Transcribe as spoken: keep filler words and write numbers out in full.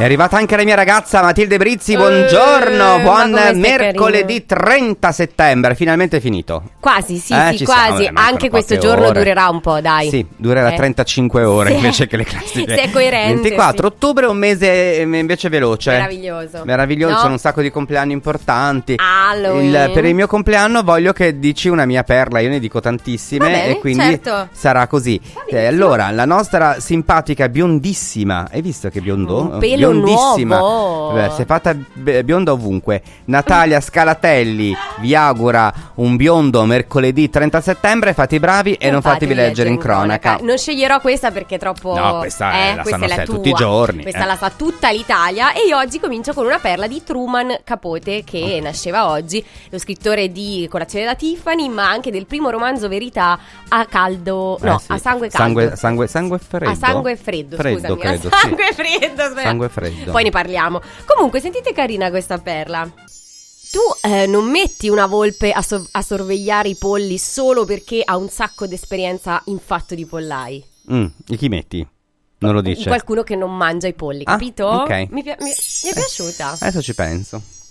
È arrivata anche la mia ragazza Matilde Brizzi, buongiorno, Eh, buon ma come stai, mercoledì trenta settembre, finalmente finito. Quasi, sì, Eh, sì, ci quasi. siamo, eh, Anche questo poche giorno ore. durerà un po', dai. Sì, durerà Eh. trentacinque ore Sì. invece che le classiche. Sei coerente, ventiquattro sì. ottobre è un mese eh, invece veloce. Meraviglioso. Meraviglioso, No? sono un sacco di compleanni importanti. Halloween. Il- per il mio compleanno voglio che dici una mia perla, io ne dico tantissime. Va bene, e quindi certo. sarà così. benissimo. Eh, allora, la nostra simpatica biondissima, hai visto che biondo? Un pelo biondissima. nuovo. Beh, si è fatta b- bionda ovunque. Natalia Scalatelli vi augura un biondo mercoledì trenta settembre. Fate i bravi e non fatevi leggere in cronaca. Non sceglierò questa perché è troppo. No, questa è- eh, la questa sanno è la se- tua. tutti i giorni, Questa eh. la sa tutta l'Italia. E io oggi comincio con una perla di Truman Capote, che nasceva oggi, lo scrittore di Colazione da Tiffany, ma anche del primo romanzo verità a caldo. No, Eh sì. a sangue caldo. Sangue, sangue, sangue freddo. A sangue freddo, Freddo, scusami. credo, a sì. sangue freddo, aspetta. Sangue freddo. Poi ne parliamo. Comunque, sentite carina questa perla. Tu eh, non metti una volpe a, so- a sorvegliare i polli solo perché ha un sacco di esperienza in fatto di pollai. Mm, e chi metti? Non lo dice. Qualcuno che non mangia i polli, Ah, capito? ok. Mi, pi- mi- mi è piaciuta. Adesso ci penso.